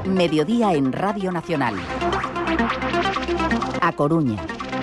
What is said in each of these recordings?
Mediodía en Radio Nacional. A Coruña.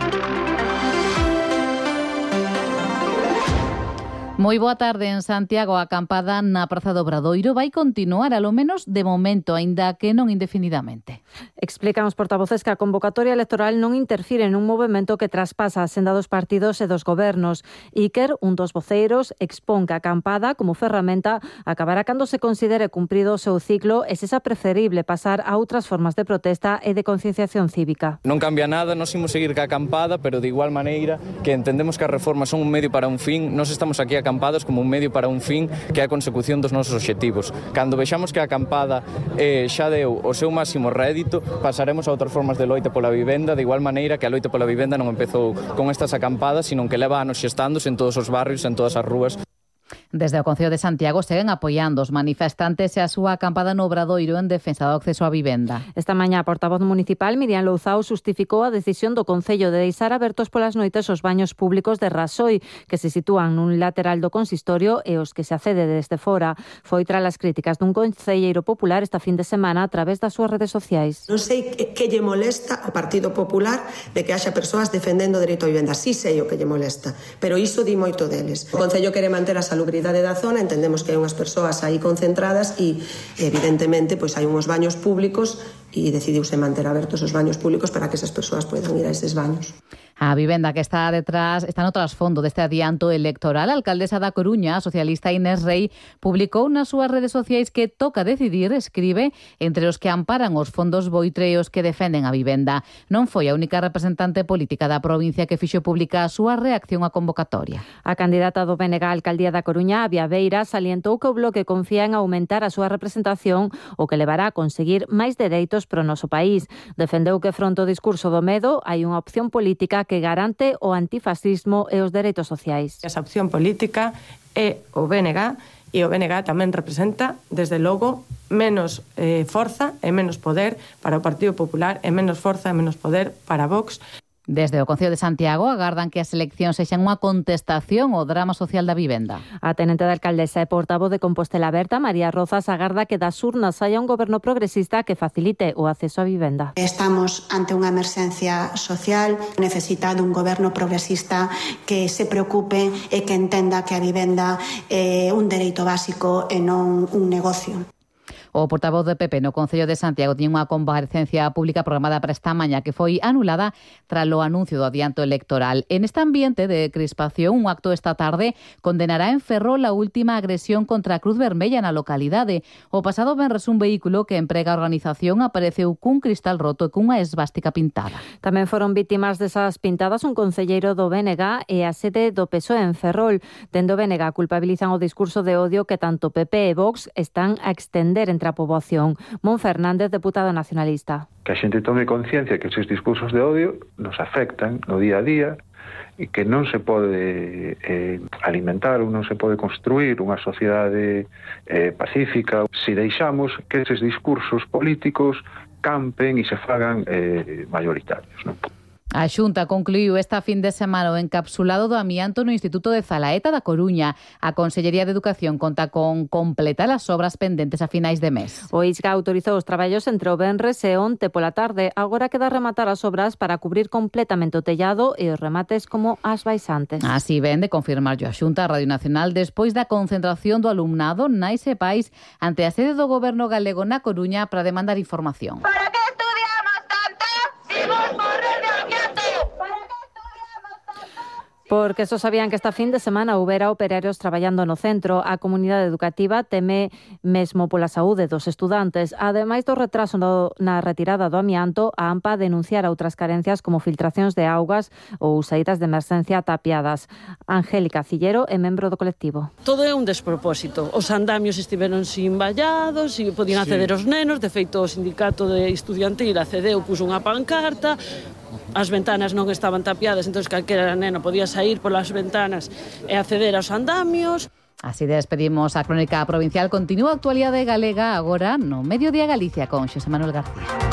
Moi boa tarde. En Santiago, a acampada na Praza do Obradoiro vai continuar, alo menos de momento, aínda que non indefinidamente. Explican os portavoces que a convocatoria electoral non interfire nun movimento que traspasa a senda dos partidos e dos gobernos. Iker, un dos voceiros, expón que a acampada, como ferramenta, acabará cando se considere cumprido o seu ciclo e se xa preferible pasar a outras formas de protesta e de concienciación cívica. Non cambia nada, nos imos seguir ca acampada, pero de igual maneira que entendemos que as reformas son un medio para un fin, nos estamos aquí acampados como un medio para un fin que é a consecución dos nosos obxectivos. Cando vexamos que a acampada xa deu o seu máximo rédito, pasaremos a outras formas de loita pola vivenda, de igual maneira que a loita pola vivenda non empezou con estas acampadas, sino que leva anos xestándose en todos os barrios, en todas as rúas. Desde o Concello de Santiago seguen apoiando os manifestantes e a súa acampada no Obradoiro en defensa do acceso á vivenda. Esta mañá a portavoz municipal Miriam Louzao justificou a decisión do Concello de deixar abertos polas noites os baños públicos de Rasoi, que se sitúan nun lateral do consistorio e os que se accede desde fora. Foi tras as críticas dun concelleiro popular esta fin de semana a través das súas redes sociais. Non sei que lle molesta ao Partido Popular de que haxa persoas defendendo o dereito á vivenda. Sí sei o que lle molesta, pero iso di moito deles. O Concello quere manter a salubridade da zona, entendemos que hai unhas persoas aí concentradas e evidentemente pois hai unhos baños públicos e decidiuse manter abertos os baños públicos para que esas persoas poidan ir a eses baños. A vivenda que está no trasfondo deste adianto electoral. A alcaldesa da Coruña, a socialista Inés Rei, publicou nas súas redes sociais que toca decidir, escribe, entre os que amparan os fondos boitreos que defenden a vivenda. Non foi a única representante política da provincia que fixo pública a súa reacción á convocatoria. A candidata do BNG á alcaldía da Coruña, Avia Beira, salientou que o Bloque confía en aumentar a súa representación, o que levará a conseguir máis dereitos para o noso país. Defendeu que fronte ao discurso do medo hai unha opción política que garante o antifascismo e os dereitos sociais. Esa opción política é o BNG, e o BNG tamén representa, desde logo, menos forza e menos poder para o Partido Popular e menos forza e menos poder para Vox. Desde o Concello de Santiago agardan que as eleccións sexan unha contestación ao drama social da vivenda. A tenente da alcaldesa e portavoz de Compostela Aberta, María Rozas, agarda que das urnas haia un goberno progresista que facilite o acceso á vivenda. Estamos ante unha emerxencia social, necesita dun goberno progresista que se preocupe e que entenda que a vivenda é un dereito básico e non un negocio. O portavoz do PP no Concello de Santiago tiña unha comparecencia pública programada para esta mañá que foi anulada tras o anuncio do adianto electoral. En este ambiente de crispación, un acto esta tarde condenará en Ferrol a última agresión contra a Cruz Vermella na localidade. O pasado venres un vehículo que emprega a organización apareceu cun cristal roto e cunha esvástica pintada. Tamén foron vítimas desas pintadas un concelleiro do BNG e a sede do PSOE en Ferrol. Dende o BNG culpabilizan o discurso de odio que tanto PP e Vox están a extender entre a poboación. Mon Fernández, deputado nacionalista. Que a xente tome conciencia que esos discursos de odio nos afectan no día a día e que non se pode alimentar ou non se pode construir unha sociedade pacífica se deixamos que esos discursos políticos campen e se fagan mayoritarios, non? A Xunta concluiu esta fin de semana o encapsulado do amianto no Instituto de Zalaeta da Coruña. A Consellería de Educación conta con completar as obras pendentes a finais de mes. O ISGA autorizou os traballos entre o venres e onte pola tarde. Agora queda rematar as obras para cubrir completamente o tellado e os remates como as baixantes. Así ven de confirmar a Xunta a Radio Nacional despois da concentración do alumnado nais e pais ante a sede do Goberno galego na Coruña para demandar información. ¿Para qué estudiamos tanto si vos morrer de amianto? Porque só sabían que esta fin de semana houbera operarios traballando no centro. A comunidade educativa teme mesmo pola saúde dos estudantes. Ademais do retraso na retirada do amianto, a AMPA denunciara outras carencias como filtracións de augas ou saídas de emerxencia tapiadas. Angélica Cillero é membro do colectivo. Todo é un despropósito. Os andamios estiveron sin vallados, e podían acceder os nenos. De feito, o sindicato de estudiantil accedeu, puso unha pancarta. As ventanas non estaban tapiadas, entón calquera neno podía sair polas ventanas e acceder aos andamios. Así despedimos a crónica provincial. Continúa a actualidade galega agora no Mediodía Galicia con Xosé Manuel García.